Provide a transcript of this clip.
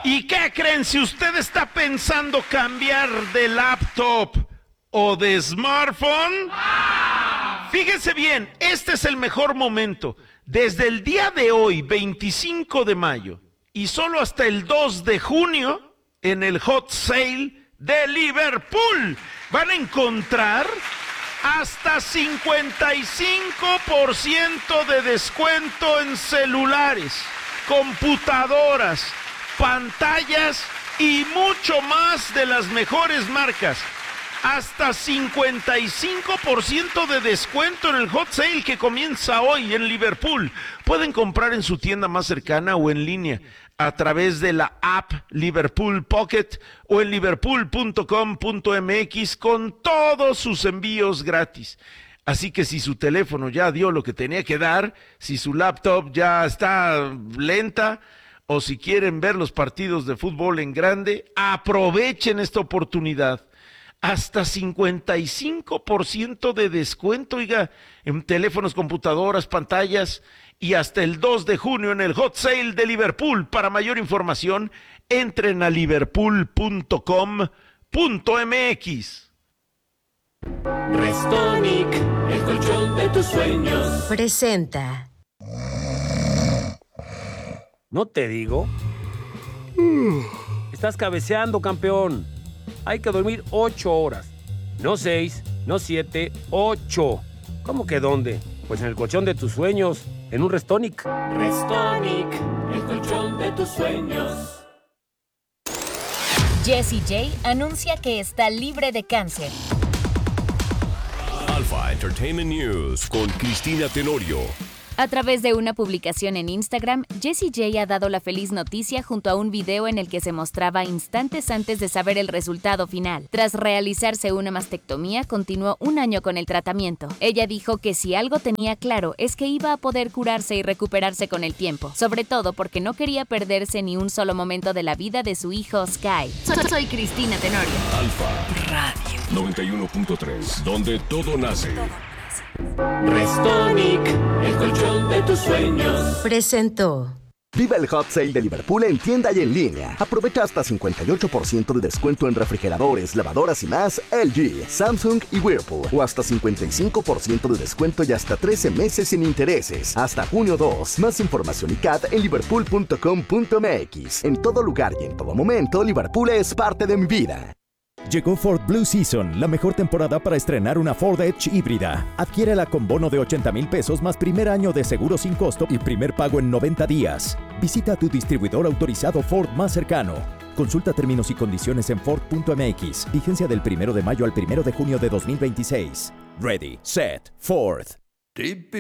¿Y qué creen? Si usted está pensando cambiar de laptop o de smartphone, fíjese bien, este es el mejor momento. Desde el día de hoy, 25 de mayo, y solo hasta el 2 de junio, en el Hot Sale de Liverpool, van a encontrar hasta 55% de descuento en celulares, computadoras, pantallas y mucho más de las mejores marcas. Hasta 55% de descuento en el Hot Sale que comienza hoy en Liverpool. Pueden comprar en su tienda más cercana o en línea a través de la app Liverpool Pocket o en liverpool.com.mx con todos sus envíos gratis. Así que si su teléfono ya dio lo que tenía que dar, si su laptop ya está lenta, o si quieren ver los partidos de fútbol en grande, aprovechen esta oportunidad. Hasta 55% de descuento, oiga, en teléfonos, computadoras, pantallas, y hasta el 2 de junio en el Hot Sale de Liverpool. Para mayor información, entren a liverpool.com.mx. Restonic, el colchón de tus sueños, presenta. ¿No te digo? Estás cabeceando, campeón. Hay que dormir 8 horas. No 6, no 7, 8. ¿Cómo que dónde? Pues en el colchón de tus sueños, en un Restonic. Restonic, el colchón de tus sueños. Jessie J anuncia que está libre de cáncer. Alpha Entertainment News con Cristina Tenorio. A través de una publicación en Instagram, Jessie J ha dado la feliz noticia junto a un video en el que se mostraba instantes antes de saber el resultado final. Tras realizarse una mastectomía, continuó 1 año con el tratamiento. Ella dijo que si algo tenía claro es que iba a poder curarse y recuperarse con el tiempo, sobre todo porque no quería perderse ni un solo momento de la vida de su hijo Sky. Soy Cristina Tenorio. Alpha Radio 91.3, donde todo nace. Restonic, el colchón de tus sueños, presentó. Viva el Hot Sale de Liverpool en tienda y en línea. Aprovecha hasta 58% de descuento en refrigeradores, lavadoras y más LG, Samsung y Whirlpool. O hasta 55% de descuento y hasta 13 meses sin intereses. Hasta junio 2. Más información y CAT en liverpool.com.mx. En todo lugar y en todo momento, Liverpool es parte de mi vida. Llegó Ford Blue Season, la mejor temporada para estrenar una Ford Edge híbrida. Adquiérela con bono de 80,000 pesos más primer año de seguro sin costo y primer pago en 90 días. Visita a tu distribuidor autorizado Ford más cercano. Consulta términos y condiciones en Ford.mx. Vigencia del 1 de mayo al 1 de junio de 2026. Ready, Set, Ford.